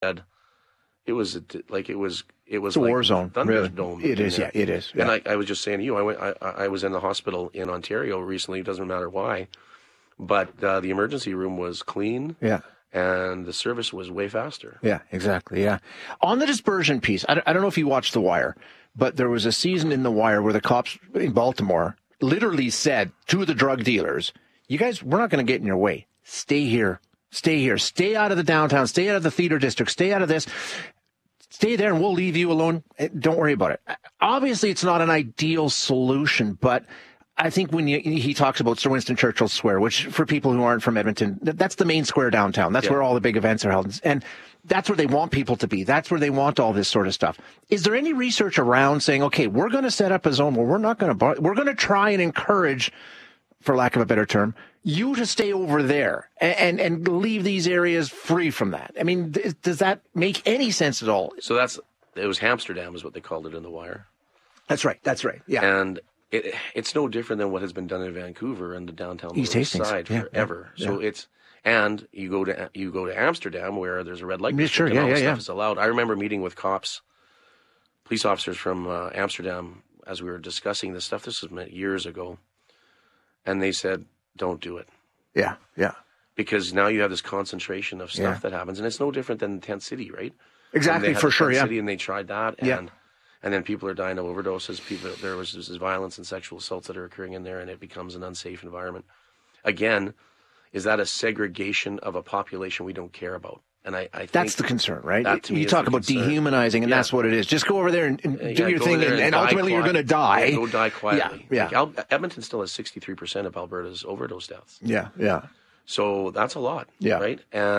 it was It's a war zone. Thunderdome. Really. It is. Yeah, it is. Yeah. And I was just saying to you, I was in the hospital in Ontario recently. It doesn't matter why, but the emergency room was clean. Yeah. And the service was way faster. Yeah, exactly. Yeah. On the dispersion piece, I don't know if you watched The Wire, but there was a season in The Wire where the cops in Baltimore literally said to the drug dealers, you guys, we're not going to get in your way. Stay here. Stay here. Stay out of the downtown. Stay out of the theater district. Stay out of this. Stay there and we'll leave you alone. Don't worry about it. Obviously, it's not an ideal solution, but I think when he talks about Sir Winston Churchill Square, which for people who aren't from Edmonton, that's the main square downtown. That's where all the big events are held. And that's where they want people to be. That's where they want all this sort of stuff. Is there any research around saying, okay, we're going to set up a zone where we're going to try and encourage, for lack of a better term, you to stay over there and leave these areas free from that? I mean, does that make any sense at all? So it was Amsterdam is what they called it in The Wire. That's right. Yeah. And it's no different than what has been done in Vancouver and the downtown East Hastings side forever. Yeah. So and you go to Amsterdam where there's a red light district sure, and all yeah, this yeah. stuff is allowed. I remember meeting with police officers from Amsterdam as we were discussing this stuff. This was years ago, and they said, "Don't do it." Yeah. Because now you have this concentration of stuff that happens, and it's no different than Tent City, right? Exactly, for sure. Tent City, and they tried that, and then people are dying of overdoses. There was this violence and sexual assaults that are occurring in there, and it becomes an unsafe environment. Again, is that a segregation of a population we don't care about? And I think that's the concern, right? You talk about dehumanizing, and that's what it is. Just go over there and do your thing, and ultimately you're going to die. Yeah, go die quietly. Yeah. Like Edmonton still has 63% of Alberta's overdose deaths. Yeah. So that's a lot, right?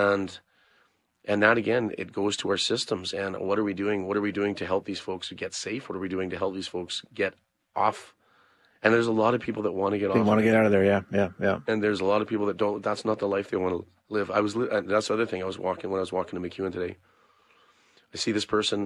And that, again, it goes to our systems. And what are we doing? What are we doing to help these folks get safe? What are we doing to help these folks get off? And there's a lot of people that want to get off. They want to get out of there, yeah. And there's a lot of people that don't. That's not the life they want to live. That's the other thing. When I was walking to McEwen today, I see this person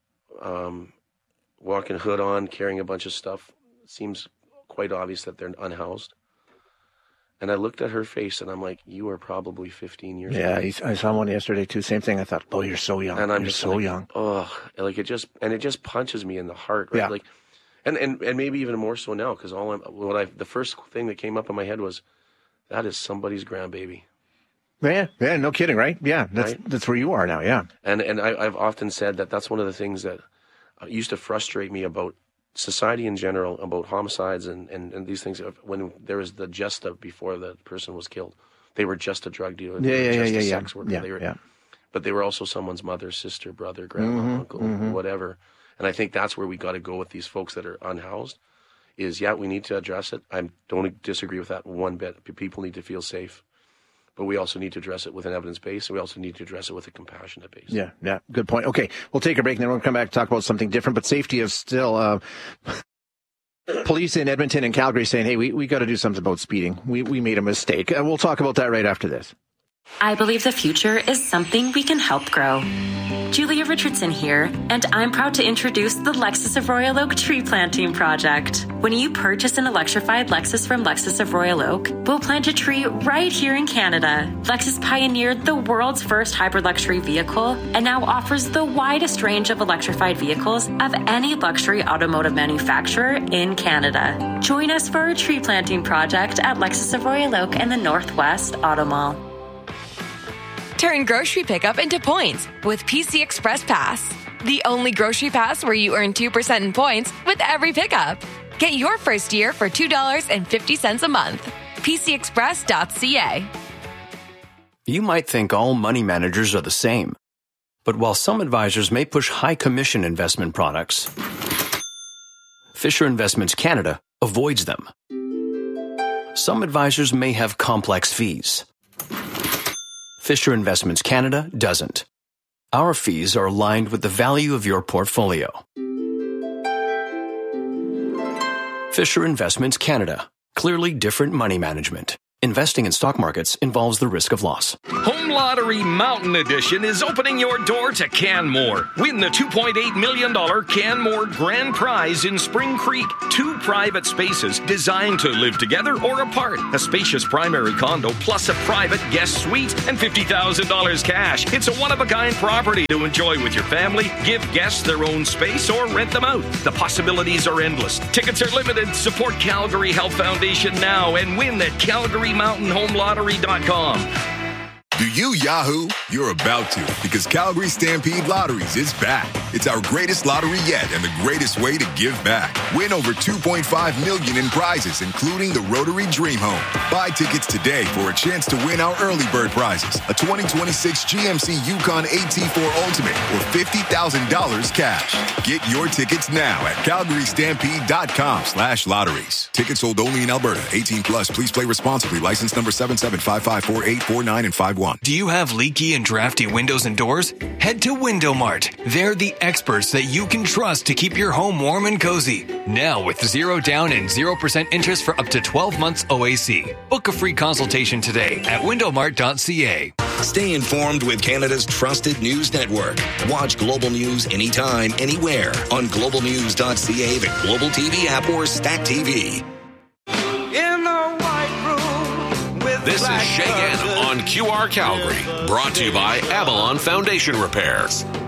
walking hood on, carrying a bunch of stuff. It seems quite obvious that they're unhoused. And I looked at her face, and I'm like, "You are probably 15 years old." Yeah, I saw one yesterday too. Same thing. I thought, "Oh, you're so young." And I'm just so young. Oh, like it just punches me in the heart, right? Yeah. Like, and maybe even more so now, because the first thing that came up in my head was, that is somebody's grandbaby. Yeah, no kidding, right? Yeah, that's where you are now. Yeah. And I've often said that's one of the things that used to frustrate me about society in general, about homicides and these things. When there was the just of before the person was killed, they were just a drug dealer. A sex worker. But they were also someone's mother, sister, brother, grandma, uncle, whatever. And I think that's where we got to go with these folks that are unhoused. We need to address it. I don't disagree with that one bit. People need to feel safe. But we also need to address it with an evidence base, and we also need to address it with a compassionate base. Yeah, good point. Okay, we'll take a break, and then we'll come back and talk about something different. But safety is still... Police in Edmonton and Calgary saying, hey, we got to do something about speeding. We made a mistake. We'll talk about that right after this. I believe the future is something we can help grow. Julia Richardson here, and I'm proud to introduce the Lexus of Royal Oak Tree Planting Project. When you purchase an electrified Lexus from Lexus of Royal Oak, we'll plant a tree right here in Canada. Lexus pioneered the world's first hybrid luxury vehicle and now offers the widest range of electrified vehicles of any luxury automotive manufacturer in Canada. Join us for our tree planting project at Lexus of Royal Oak and the Northwest Auto Mall. Turn grocery pickup into points with PC Express Pass. The only grocery pass where you earn 2% in points with every pickup. Get your first year for $2.50 a month. PCExpress.ca. You might think all money managers are the same. But while some advisors may push high commission investment products, Fisher Investments Canada avoids them. Some advisors may have complex fees. Fisher Investments Canada doesn't. Our fees are aligned with the value of your portfolio. Fisher Investments Canada. Clearly different money management. Investing in stock markets involves the risk of loss. Home Lottery Mountain Edition is opening your door to Canmore. Win the $2.8 million Canmore Grand Prize in Spring Creek. 2 private spaces designed to live together or apart. A spacious primary condo plus a private guest suite and $50,000 cash. It's a one-of-a-kind property to enjoy with your family. Give guests their own space or rent them out. The possibilities are endless. Tickets are limited. Support Calgary Health Foundation now and win at CalgaryMountainHomeLottery.com. Do you Yahoo? You're about to, because Calgary Stampede Lotteries is back. It's our greatest lottery yet and the greatest way to give back. Win over $2.5 million in prizes, including the Rotary Dream Home. Buy tickets today for a chance to win our early bird prizes, a 2026 GMC Yukon AT4 Ultimate, or $50,000 cash. Get your tickets now at CalgaryStampede.com/lotteries. Tickets sold only in Alberta. 18 plus. Please play responsibly. License number 77554849 and 51. Do you have leaky and drafty windows and doors? Head to Window Mart. They're the experts that you can trust to keep your home warm and cozy. Now with 0 down and 0% interest for up to 12 months OAC. Book a free consultation today at windowmart.ca. Stay informed with Canada's trusted news network. Watch Global News anytime, anywhere on globalnews.ca, the Global TV app, or Stack TV. This is Cheyenne on QR Calgary, brought to you by Avalon Foundation Repairs.